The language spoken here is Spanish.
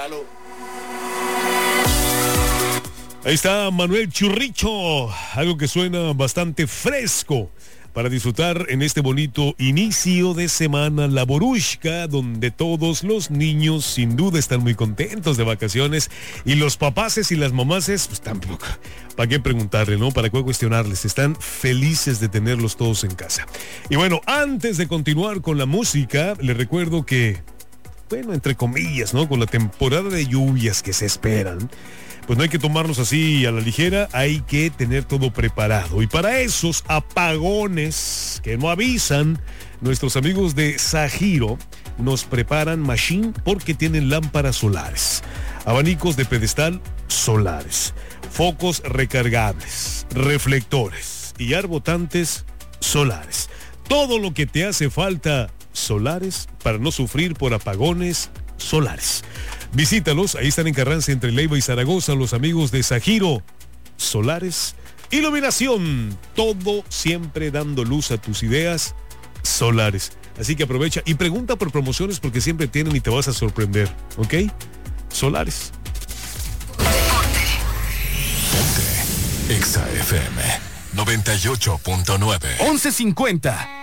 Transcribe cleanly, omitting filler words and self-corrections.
Salud. Ahí está Manuel Churricho, algo que suena bastante fresco para disfrutar en este bonito inicio de semana laborushka, donde todos los niños sin duda están muy contentos de vacaciones y los papaces y las mamaces, pues tampoco. ¿Para qué preguntarle, no? ¿Para qué cuestionarles? Están felices de tenerlos todos en casa. Y bueno, antes de continuar con la música, les recuerdo que, bueno, entre comillas, ¿no? Con la temporada de lluvias que se esperan, pues no hay que tomarnos así a la ligera, hay que tener todo preparado. Y para esos apagones que no avisan, nuestros amigos de Sajiro nos preparan machine porque tienen lámparas solares, abanicos de pedestal solares, focos recargables, reflectores y arbotantes solares. Todo lo que te hace falta solares para no sufrir por apagones solares. Visítalos, ahí están en Carranza entre Leiva y Zaragoza, los amigos de Sajiro Solares. Iluminación, todo siempre dando luz a tus ideas solares. Así que aprovecha y pregunta por promociones porque siempre tienen y te vas a sorprender, ¿ok? Solares. Ponte Exa FM 98.9 11:50.